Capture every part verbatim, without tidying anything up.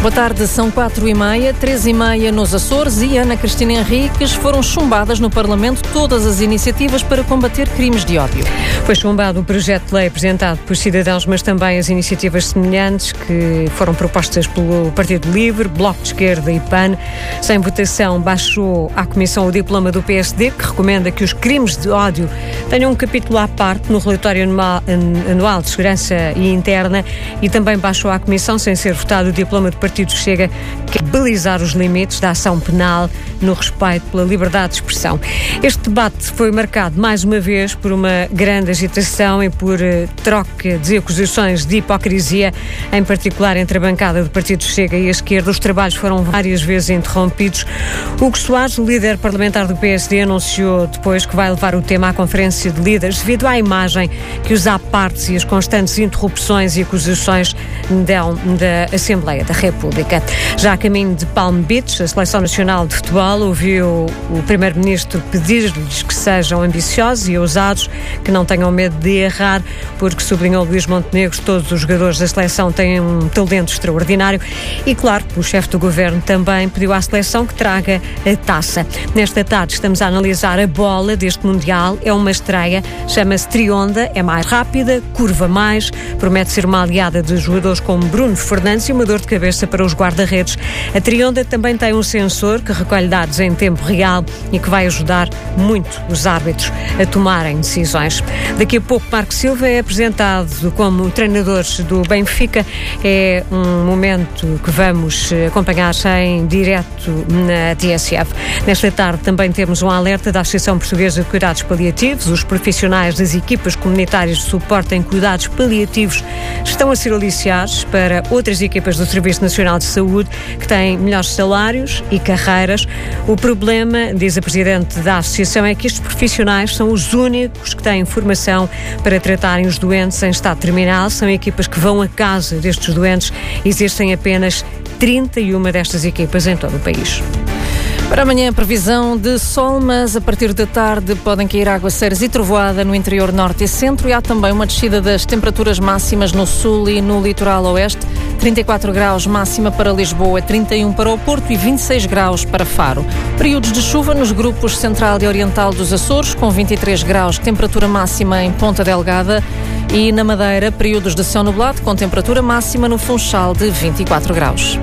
Boa tarde, são quatro e meia, três e meia nos Açores e Ana Cristina Henriques. Foram chumbadas no Parlamento todas as iniciativas para combater crimes de ódio. Foi chumbado o projeto de lei apresentado por cidadãos, mas também as iniciativas semelhantes que foram propostas pelo Partido Livre, Bloco de Esquerda e P A N. Sem votação, baixou à Comissão o diploma do P S D, que recomenda que os crimes de ódio tenham um capítulo à parte no relatório anual de segurança e interna, e também baixou à Comissão, sem ser votado, o diploma do Partido Chega, que é balizar os limites da ação penal no respeito pela liberdade de expressão. Este debate foi marcado mais uma vez por uma grande agitação e por uh, troca de acusações de hipocrisia, em particular entre a bancada do Partido Chega e a esquerda. Os trabalhos foram várias vezes interrompidos. Hugo Soares, o líder parlamentar do P S D, anunciou depois que vai levar o tema à Conferência de Líderes devido à imagem que os apartes e as constantes interrupções e acusações dão da Assembleia da República. Já a caminho de Palm Beach, a Seleção Nacional de Futebol ouviu o Primeiro-Ministro pedir-lhes que sejam ambiciosos e ousados, que não tenham medo de errar, porque, sublinhou Luís Montenegro, todos os jogadores da seleção têm um talento extraordinário. E, claro, o chefe do governo também pediu à seleção que traga a taça. Nesta tarde estamos a analisar a bola deste Mundial. É uma estreia, chama-se Trionda, é mais rápida, curva mais, promete ser uma aliada de jogadores como Bruno Fernandes e uma dor de cabeça para os guarda-redes. A Trionda também tem um sensor que recolhe dados em tempo real e que vai ajudar muito os árbitros a tomarem decisões. Daqui a pouco, Marco Silva é apresentado como treinador do Benfica. É um momento que vamos acompanhar em direto na T S F. Nesta tarde também temos um alerta da Associação Portuguesa de Cuidados Paliativos. Os profissionais das equipas comunitárias de suporte em cuidados paliativos estão a ser aliciados para outras equipas do Serviço Nacional de Saúde que têm melhores salários e carreiras. O problema, diz a Presidente da Associação, é que estes profissionais são os únicos que têm formação para tratarem os doentes em estado terminal. São equipas que vão à casa destes doentes. Existem apenas trinta e uma destas equipas em todo o país. Para amanhã, previsão de sol, mas a partir da tarde podem cair aguaceiros e trovoada no interior norte e centro, e há também uma descida das temperaturas máximas no sul e no litoral oeste. trinta e quatro graus máxima para Lisboa, trinta e um para o Porto e vinte e seis graus para Faro. Períodos de chuva nos grupos central e oriental dos Açores, com vinte e três graus, temperatura máxima em Ponta Delgada, e na Madeira, períodos de céu nublado, com temperatura máxima no Funchal de vinte e quatro graus.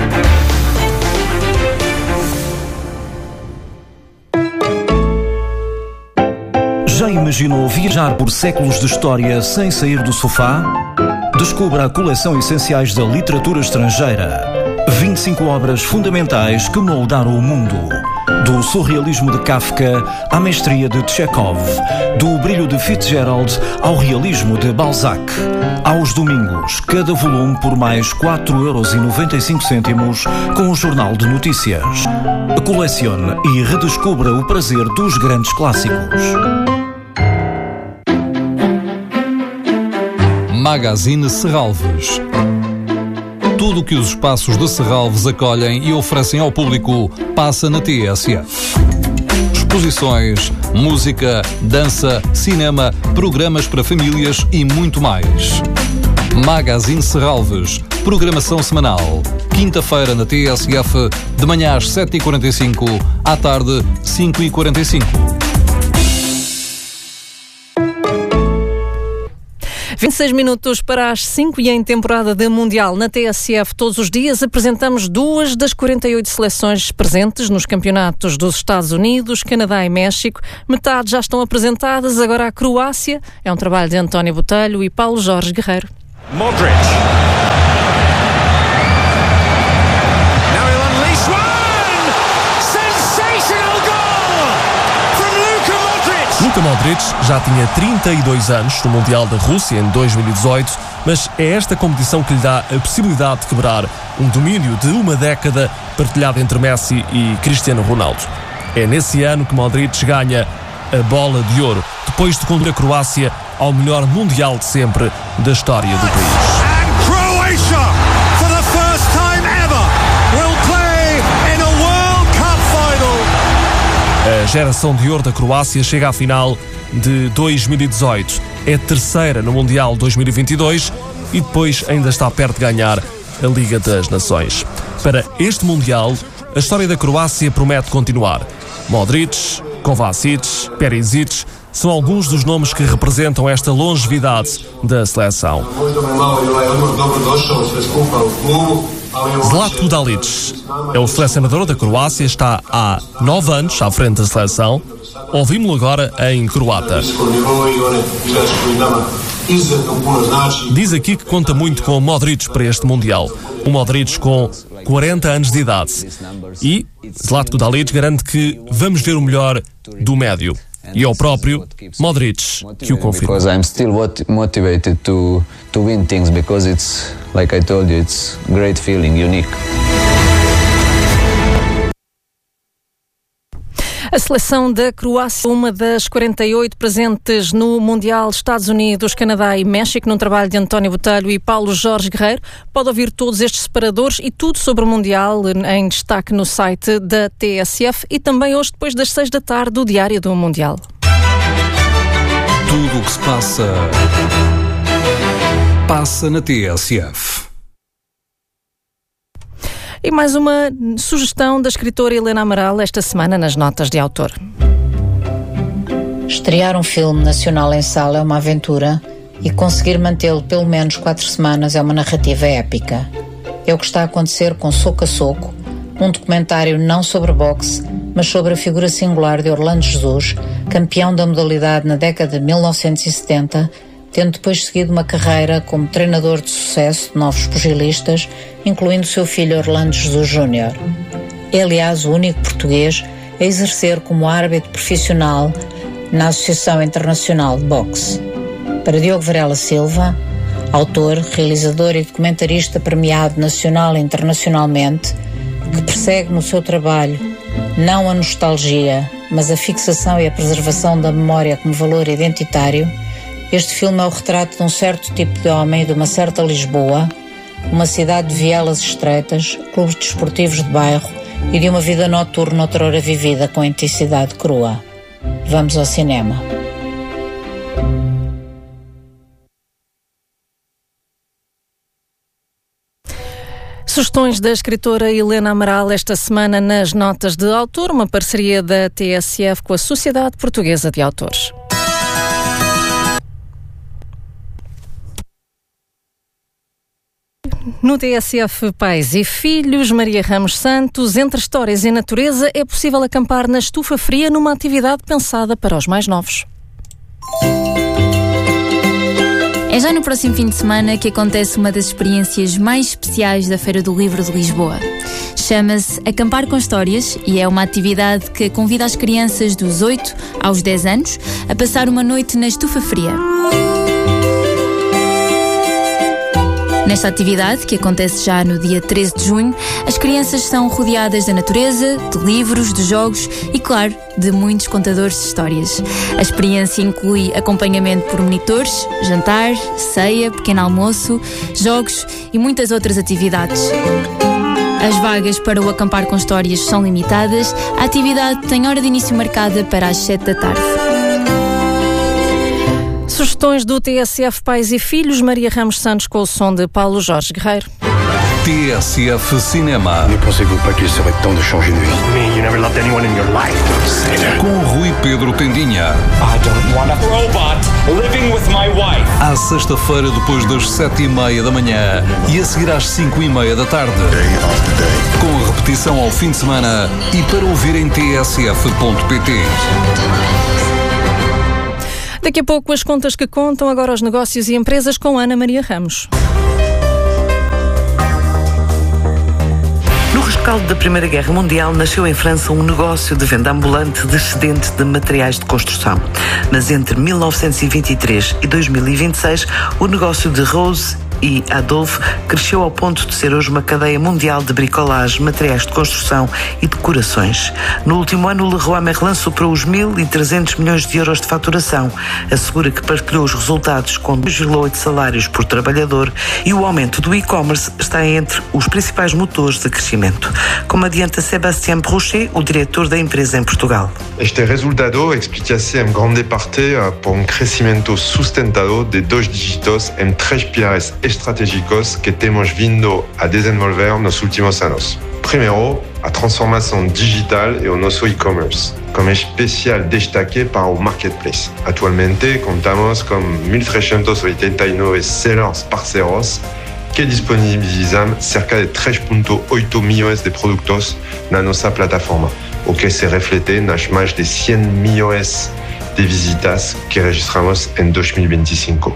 Já imaginou viajar por séculos de história sem sair do sofá? Descubra a coleção Essenciais da Literatura Estrangeira. vinte e cinco obras fundamentais que moldaram o mundo. Do surrealismo de Kafka à mestria de Chekhov. Do brilho de Fitzgerald ao realismo de Balzac. Aos domingos, cada volume por mais quatro euros e noventa e cinco cêntimos com o Jornal de Notícias. Colecione e redescubra o prazer dos grandes clássicos. Magazine Serralves. Tudo o que os espaços de Serralves acolhem e oferecem ao público passa na T S F. Exposições, música, dança, cinema, programas para famílias e muito mais. Magazine Serralves. Programação semanal. Quinta-feira na T S F, de manhã às sete e quarenta e cinco, à tarde cinco e quarenta e cinco. vinte e seis minutos para as cinco, e em temporada de Mundial na T S F todos os dias apresentamos duas das quarenta e oito seleções presentes nos campeonatos dos Estados Unidos, Canadá e México. Metade já estão apresentadas, agora a Croácia. É um trabalho de António Botelho e Paulo Jorge Guerreiro. Modric. Luka Modric já tinha trinta e dois anos no Mundial da Rússia em dois mil e dezoito, mas é esta competição que lhe dá a possibilidade de quebrar um domínio de uma década partilhado entre Messi e Cristiano Ronaldo. É nesse ano que Modric ganha a bola de ouro, depois de conduzir a Croácia ao melhor Mundial de sempre da história do país. A geração de ouro da Croácia chega à final de dois mil e dezoito. É terceira no Mundial dois mil e vinte e dois e depois ainda está perto de ganhar a Liga das Nações. Para este Mundial, a história da Croácia promete continuar. Modric, Kovacic, Perisic são alguns dos nomes que representam esta longevidade da seleção. Zlatko Dalic é o selecionador da Croácia, está há nove anos à frente da seleção. Ouvimos-lo agora em croata. Diz aqui que conta muito com o Modric para este Mundial. O Modric com quarenta anos de idade. E Zlatko Dalic garante que vamos ver o melhor do médio. E é o próprio Modric que o confirma. Because I'm still motivated to to win things because it's, like I told you, it's great feeling, unique. A seleção da Croácia, uma das quarenta e oito presentes no Mundial, Estados Unidos, Canadá e México, num trabalho de António Botelho e Paulo Jorge Guerreiro. Pode ouvir todos estes separadores e tudo sobre o Mundial em destaque no site da T S F e também hoje, depois das seis da tarde, do Diário do Mundial. Tudo o que se passa, passa na T S F. E mais uma sugestão da escritora Helena Amaral esta semana nas notas de autor. Estrear um filme nacional em sala é uma aventura e conseguir mantê-lo pelo menos quatro semanas é uma narrativa épica. É o que está a acontecer com Soco a Soco, um documentário não sobre boxe, mas sobre a figura singular de Orlando Jesus, campeão da modalidade na década de mil novecentos e setenta, tendo depois seguido uma carreira como treinador de sucesso de novos pugilistas, incluindo o seu filho Orlando Jesus Júnior É, aliás, o único português a exercer como árbitro profissional na Associação Internacional de Boxe. Para Diogo Varela Silva, autor, realizador e documentarista premiado nacional e internacionalmente, que persegue no seu trabalho não a nostalgia, mas a fixação e a preservação da memória como valor identitário, este filme é o retrato de um certo tipo de homem e de uma certa Lisboa, uma cidade de vielas estreitas, clubes desportivos de bairro e de uma vida noturna outrora vivida com intensidade crua. Vamos ao cinema. Sugestões da escritora Helena Amaral esta semana nas notas de autor, uma parceria da T S F com a Sociedade Portuguesa de Autores. No T S F Pais e Filhos, Maria Ramos Santos, entre histórias e natureza, é possível acampar na estufa fria numa atividade pensada para os mais novos. É já no próximo fim de semana que acontece uma das experiências mais especiais da Feira do Livro de Lisboa. Chama-se Acampar com Histórias e é uma atividade que convida as crianças dos oito aos dez anos a passar uma noite na estufa fria. Nesta atividade, que acontece já no dia treze de junho, as crianças são rodeadas da natureza, de livros, de jogos e, claro, de muitos contadores de histórias. A experiência inclui acompanhamento por monitores, jantar, ceia, pequeno almoço, jogos e muitas outras atividades. As vagas para o Acampar com Histórias são limitadas. A atividade tem hora de início marcada para as sete da tarde. Sugestões do T S F Pais e Filhos, Maria Ramos Santos com o som de Paulo Jorge Guerreiro. T S F Cinema. Ne pensez-vous pas qu'il serait temps de changer de vie? I mean, you never loved anyone in your life. Don't say that. Com Rui Pedro Tendinha. I don't want a robot living with my wife. À sexta-feira, depois das sete e meia da manhã e a seguir às cinco e meia da tarde. Day after day. Com a repetição ao fim de semana e para ouvir em t s f ponto p t. Daqui a pouco as contas que contam, agora os negócios e empresas com Ana Maria Ramos. No rescaldo da Primeira Guerra Mundial, nasceu em França um negócio de venda ambulante de excedentes de materiais de construção. Mas entre mil novecentos e vinte e três e dois mil e vinte e seis, o negócio de Rose e Adolphe cresceu ao ponto de ser hoje uma cadeia mundial de bricolagem, materiais de construção e decorações. No último ano, o Leroy Merlin superou os mil e trezentos milhões de euros de faturação. Assegura que partilhou os resultados com dois vírgula oito salários por trabalhador e o aumento do e-commerce está entre os principais motores de crescimento. Como adianta Sébastien Brochet, o diretor da empresa em Portugal. Este resultado explica-se em grande parte por um crescimento sustentado de dois dígitos em três pilares estratégicos que temos vindo a desenvolver nos últimos anos. Primeiro, a transformação digital e o nosso e-commerce, com especial destaque para o marketplace. Atualmente, contamos com mil trezentos oitenta e nove sellers parceiros que disponibilizam cerca de três vírgula oito milhões de produtos na nossa plataforma, o que se reflete nas mais de cem milhões de visitas que registramos em dois mil e vinte e cinco.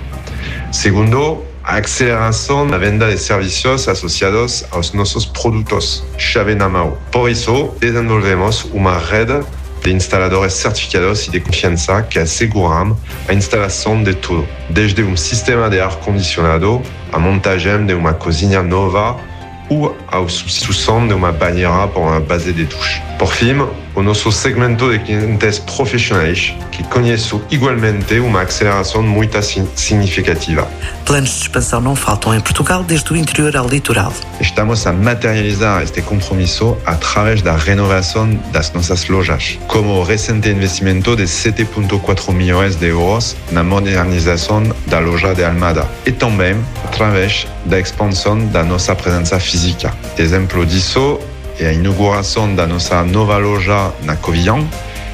Segundo, a aceleração na venda de serviços associados aos nossos produtos chave na mão. Por isso, desenvolvemos uma rede de instaladores certificados e de confiança que asseguram a instalação de tudo, desde um sistema de ar-condicionado, a montagem de uma cozinha nova ou a substituição de uma banheira por uma base de duche. Por fim, o nosso segmento de clientes profissionais, que conheço igualmente uma aceleração muito significativa. Planos de expansão não faltam em Portugal, desde o interior ao litoral. Estamos a materializar este compromisso através da renovação das nossas lojas, como o recente investimento de sete vírgula quatro milhões de euros na modernização da loja de Almada e também através da expansão da nossa presença física. Exemplo disso é a inauguração da nossa nova loja na Covilhã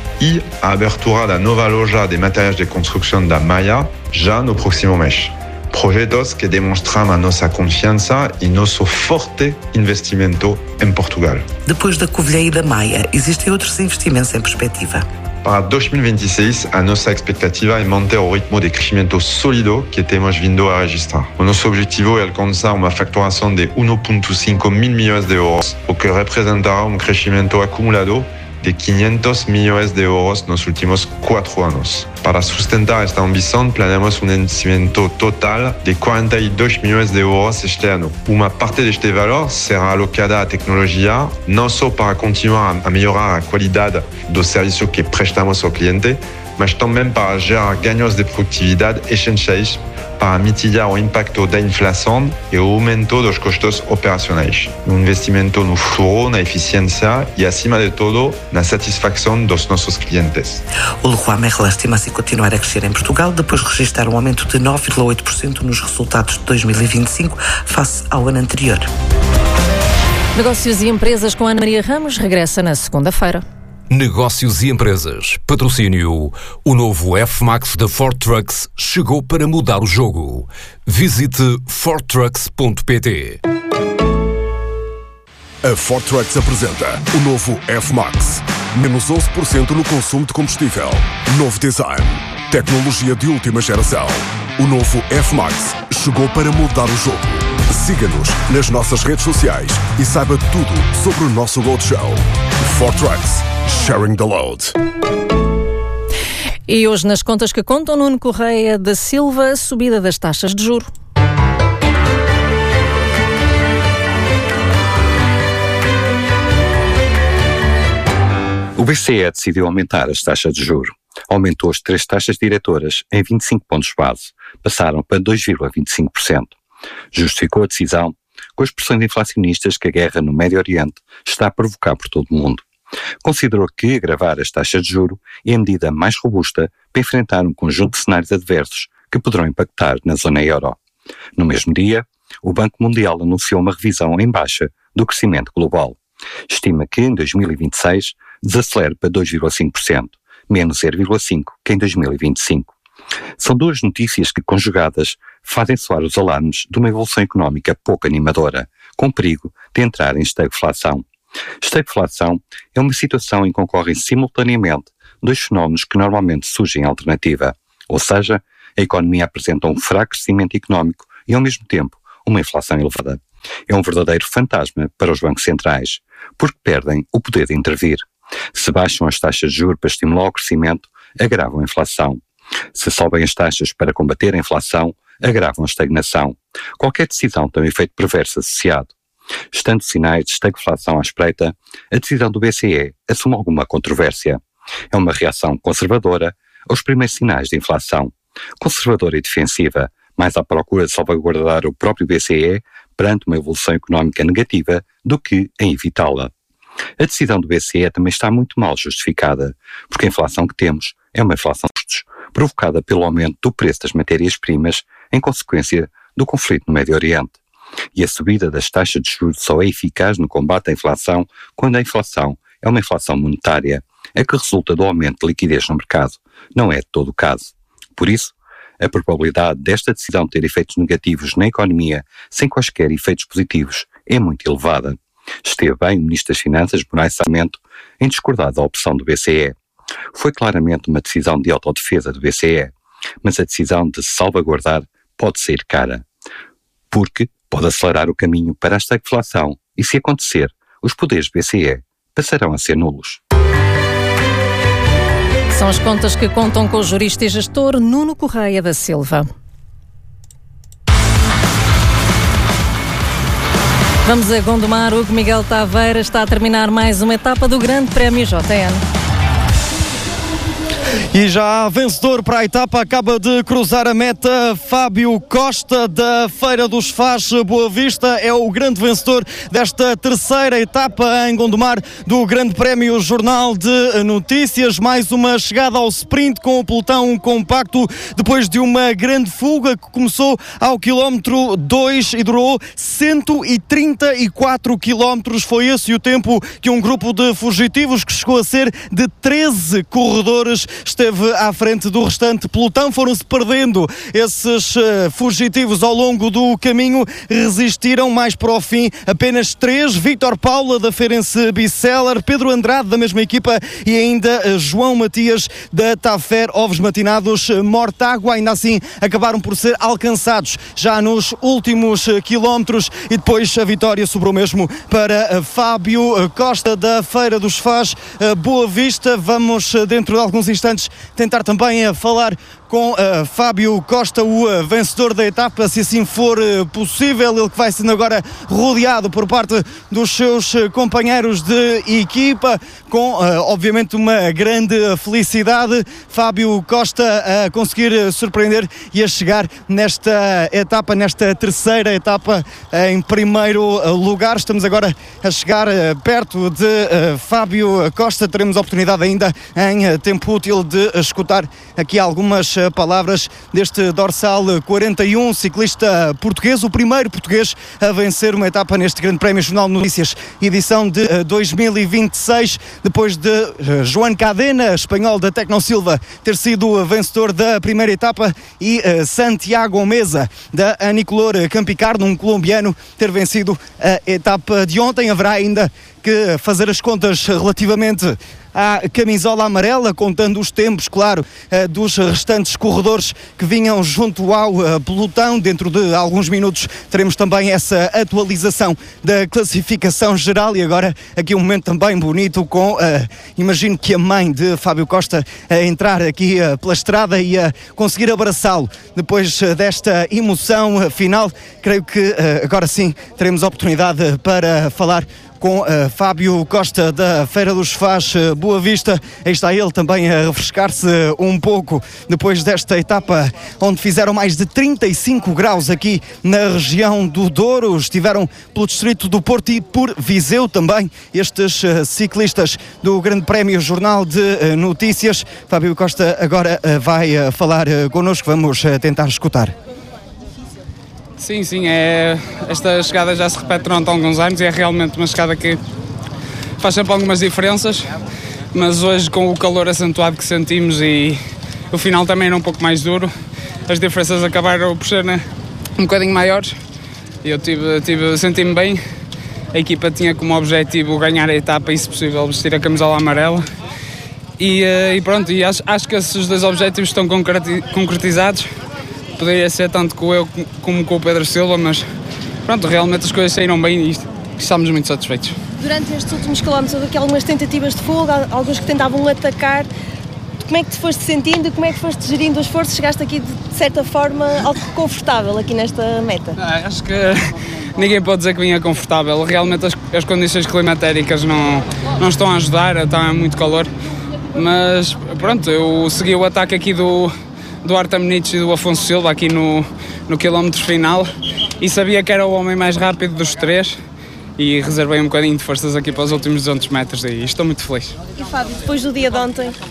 e a abertura da nova loja de materiais de construção da Maia já no próximo mês. Projetos que demonstram a nossa confiança e nosso forte investimento em Portugal. Depois da Covilhã e da Maia, existem outros investimentos em perspectiva. Para dois mil e vinte e seis, a nossa expectativa é manter o ritmo de crescimento sólido que temos vindo a registrar. O nosso objetivo é alcançar uma faturação de um vírgula cinco mil milhões de euros, o que representará um crescimento acumulado de quinhentos milhões de euros nos últimos quatro anos. Para sustentar esta ambição, planeamos um investimento total de quarenta e dois milhões de euros este ano. Uma parte deste valor será alocada à tecnologia, não só para continuar a melhorar a qualidade do serviço que prestamos ao cliente, mas também para gerar ganhos de produtividade essenciais para mitigar o impacto da inflação e o aumento dos custos operacionais. Um investimento no futuro, na eficiência e, acima de tudo, na satisfação dos nossos clientes. O Leroy Merlin estima-se continuar a crescer em Portugal, depois de registrar um aumento de nove vírgula oito por cento nos resultados de dois mil e vinte e cinco face ao ano anterior. Negócios e empresas com Ana Maria Ramos regressa na segunda-feira. Negócios e empresas. Patrocínio. O novo F-Max da Ford Trucks chegou para mudar o jogo. Visite ford trucks ponto pt. A Ford Trucks apresenta o novo F-Max. Menos onze por cento no consumo de combustível. Novo design. Tecnologia de última geração. O novo F-Max chegou para mudar o jogo. Siga-nos nas nossas redes sociais e saiba tudo sobre o nosso roadshow. Ford Trucks. Sharing the load. E hoje nas contas que contam, Nuno Correia da Silva, subida das taxas de juro. O B C E decidiu aumentar as taxas de juro. Aumentou as três taxas diretoras em vinte e cinco pontos base, passaram para dois vírgula vinte e cinco por cento. Justificou a decisão com as pressões inflacionistas que a guerra no Médio Oriente está a provocar por todo o mundo. Considerou que agravar as taxas de juro é a medida mais robusta para enfrentar um conjunto de cenários adversos que poderão impactar na zona euro. No mesmo dia, o Banco Mundial anunciou uma revisão em baixa do crescimento global. Estima que em dois mil e vinte e seis desacelere para dois vírgula cinco por cento, menos zero vírgula cinco por cento que em dois mil e vinte e cinco. São duas notícias que, conjugadas, fazem soar os alarmes de uma evolução económica pouco animadora, com perigo de entrar em estagflação. Estagflação é uma situação em que concorrem simultaneamente dois fenómenos que normalmente surgem em alternativa, ou seja, a economia apresenta um fraco crescimento económico e, ao mesmo tempo, uma inflação elevada. É um verdadeiro fantasma para os bancos centrais, porque perdem o poder de intervir. Se baixam as taxas de juros para estimular o crescimento, agravam a inflação. Se sobem as taxas para combater a inflação, agravam a estagnação. Qualquer decisão tem um efeito perverso associado. Estando sinais de estagflação à espreita, a decisão do B C E assume alguma controvérsia. É uma reação conservadora aos primeiros sinais de inflação. Conservadora e defensiva, mais à procura de salvaguardar o próprio B C E perante uma evolução económica negativa do que em evitá-la. A decisão do B C E também está muito mal justificada, porque a inflação que temos é uma inflação de custos, provocada pelo aumento do preço das matérias-primas em consequência do conflito no Médio Oriente. E a subida das taxas de juros só é eficaz no combate à inflação quando a inflação é uma inflação monetária, a que resulta do aumento de liquidez no mercado. Não é de todo o caso. Por isso, a probabilidade desta decisão ter efeitos negativos na economia sem quaisquer efeitos positivos é muito elevada. Esteve bem o Ministro das Finanças, Moraes Sarmento, em discordar da opção do B C E. Foi claramente uma decisão de autodefesa do B C E, mas a decisão de se salvaguardar pode ser cara, porque pode acelerar o caminho para a estagflação e, se acontecer, os poderes do B C E passarão a ser nulos. São as contas que contam com o jurista e gestor Nuno Correia da Silva. Vamos a Gondomar. Hugo Miguel Taveira está a terminar mais uma etapa do Grande Prémio J N. E já vencedor para a etapa, acaba de cruzar a meta, Fábio Costa da Feira dos Fás Boa Vista, é o grande vencedor desta terceira etapa em Gondomar do Grande Prémio Jornal de Notícias. Mais uma chegada ao sprint com o pelotão compacto, depois de uma grande fuga que começou ao quilómetro dois e durou cento e trinta e quatro quilómetros. Foi esse o tempo que um grupo de fugitivos, que chegou a ser de treze corredores, esteve à frente do restante pelotão. Foram-se perdendo esses uh, fugitivos ao longo do caminho, resistiram mais para o fim apenas três: Vítor Paula da Feirense Biceller, Pedro Andrade da mesma equipa e ainda uh, João Matias da Tafer Ovos Matinados uh, Mortágua. Ainda assim acabaram por ser alcançados já nos últimos uh, quilómetros, e depois a vitória sobrou mesmo para uh, Fábio uh, Costa da Feira dos Fás uh, Boa Vista. Vamos uh, dentro de alguns instantes tentar também a falar com uh, Fábio Costa, o uh, vencedor da etapa, se assim for uh, possível. Ele que vai sendo agora rodeado por parte dos seus uh, companheiros de equipa, com uh, obviamente uma grande felicidade. Fábio Costa a conseguir uh, surpreender e a chegar nesta etapa, nesta terceira etapa, uh, em primeiro uh, lugar. Estamos agora a chegar uh, perto de uh, Fábio Costa. Teremos a oportunidade ainda em uh, tempo útil de uh, escutar aqui algumas palavras deste dorsal quarenta e um, ciclista português, o primeiro português a vencer uma etapa neste Grande Prémio Jornal de Notícias, edição de dois mil e vinte e seis, depois de Joan Cadena, espanhol da Tecnosilva, ter sido vencedor da primeira etapa, e Santiago Meza da Anicolor Campicarno, um colombiano, ter vencido a etapa de ontem. Haverá ainda que fazer as contas relativamente à camisola amarela, contando os tempos, claro, dos restantes corredores que vinham junto ao pelotão. Dentro de alguns minutos teremos também essa atualização da classificação geral. E agora aqui um momento também bonito com, uh, imagino que a mãe de Fábio Costa a entrar aqui uh, pela estrada e a conseguir abraçá-lo depois uh, desta emoção uh, final. Creio que uh, agora sim teremos a oportunidade para falar com uh, Fábio Costa da Feira dos Fás uh, Boa Vista. Aí está ele também a refrescar-se uh, um pouco depois desta etapa onde fizeram mais de trinta e cinco graus aqui na região do Douro. Estiveram pelo distrito do Porto e por Viseu também estes uh, ciclistas do Grande Prémio Jornal de uh, Notícias. Fábio Costa agora uh, vai uh, falar uh, connosco. Vamos uh, tentar escutar. Sim, sim, é, esta chegada já se repete durante alguns anos e é realmente uma chegada que faz sempre algumas diferenças, mas hoje, com o calor acentuado que sentimos e o final também era um pouco mais duro, as diferenças acabaram por ser, né, um bocadinho maiores. Eu tive, tive, senti-me bem. A equipa tinha como objetivo ganhar a etapa e, se possível, vestir a camisola amarela. E, e pronto, e acho, acho que esses dois objetivos estão concretizados. Poderia ser tanto com eu como com o Pedro Silva, mas pronto, realmente as coisas saíram bem e estamos muito satisfeitos. Durante estes últimos quilómetros houve aqui algumas tentativas de fuga, alguns que tentavam atacar. Como é que te foste sentindo? Como é que foste gerindo o esforço? Chegaste aqui de certa forma algo confortável aqui nesta meta? Ah, acho que ninguém pode dizer que vinha confortável. Realmente as, as condições climatéricas não, não estão a ajudar, está muito calor. Mas pronto, eu segui o ataque aqui do do Artem Nitsch e do Afonso Silva aqui no, no quilómetro final e sabia que era o homem mais rápido dos três e reservei um bocadinho de forças aqui para os últimos duzentos metros e estou muito feliz. E Fábio, depois do dia de ontem,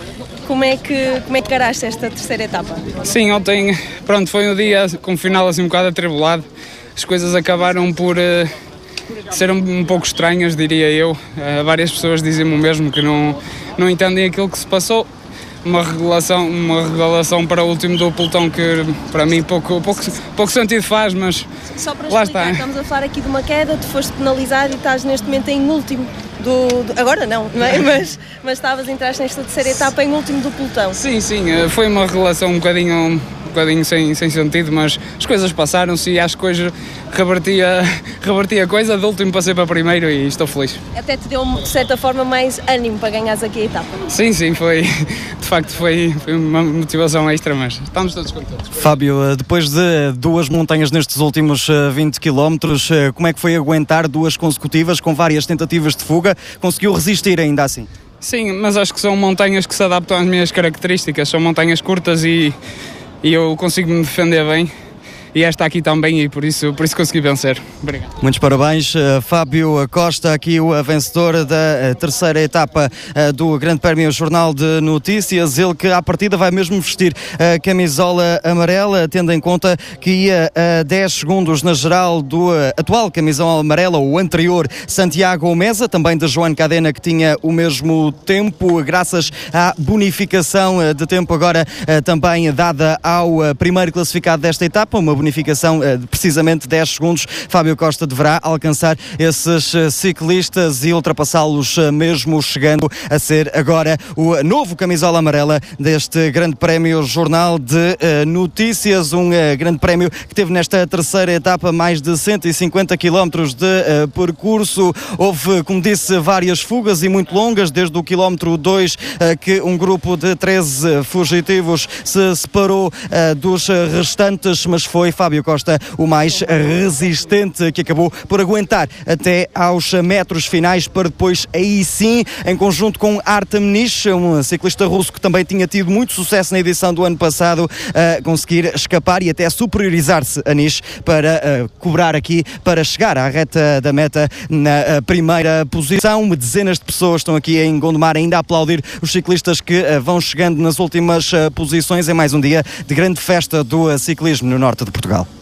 Como é que, como é que encaraste esta terceira etapa? Sim, ontem, pronto, foi um dia com um final assim um bocado atribulado. As coisas acabaram por uh, ser um, um pouco estranhas, diria eu. Uh, várias pessoas dizem-me o mesmo, que não, não entendem aquilo que se passou. Uma regulação, uma regulação para o último do pelotão que para mim pouco, pouco, pouco sentido faz, mas só para lá explicar, está. Estamos a falar aqui de uma queda, tu foste penalizado e estás neste momento em último do, do agora não, não é? mas, mas estavas, entraste nesta terceira etapa em último do pelotão. Sim, sim, foi uma regulação um bocadinho, um bocadinho sem, sem sentido, mas as coisas passaram-se e acho que hoje revertia, revertia a coisa, de último passei para primeiro e estou feliz. Até te deu de certa forma mais ânimo para ganhares aqui a etapa. Sim, sim, foi, de facto foi, foi uma motivação extra, mas estamos todos contentes. Fábio, depois de duas montanhas nestes últimos vinte quilómetros, como é que foi aguentar duas consecutivas com várias tentativas de fuga? Conseguiu resistir ainda assim? Sim, mas acho que são montanhas que se adaptam às minhas características, são montanhas curtas e, e eu consigo me defender bem. E esta aqui também, e por isso, por isso consegui vencer. Obrigado. Muitos parabéns, uh, Fábio Costa, aqui o vencedor da uh, terceira etapa uh, do Grande Prémio Jornal de Notícias. Ele que à partida vai mesmo vestir a camisola amarela, tendo em conta que ia a dez segundos na geral do uh, atual camisola amarela, o anterior Santiago Mesa, também de Joan Cadena, que tinha o mesmo tempo, graças à bonificação uh, de tempo agora uh, também dada ao uh, primeiro classificado desta etapa, uma bonificação de precisamente dez segundos. Fábio Costa deverá alcançar esses ciclistas e ultrapassá-los mesmo chegando a ser agora o novo camisola amarela deste Grande Prémio Jornal de Notícias, um Grande Prémio que teve nesta terceira etapa mais de cento e cinquenta quilómetros de percurso. Houve, como disse, várias fugas e muito longas, desde o quilómetro dois que um grupo de treze fugitivos se separou dos restantes, mas foi Fábio Costa o mais resistente, que acabou por aguentar até aos metros finais para depois, aí sim, em conjunto com Artem Nish, um ciclista russo que também tinha tido muito sucesso na edição do ano passado, uh, conseguir escapar e até superiorizar-se a Nish para uh, cobrar aqui, para chegar à reta da meta na uh, primeira posição. Dezenas de pessoas estão aqui em Gondomar ainda a aplaudir os ciclistas que uh, vão chegando nas últimas uh, posições. É mais um dia de grande festa do uh, ciclismo no norte de Portugal.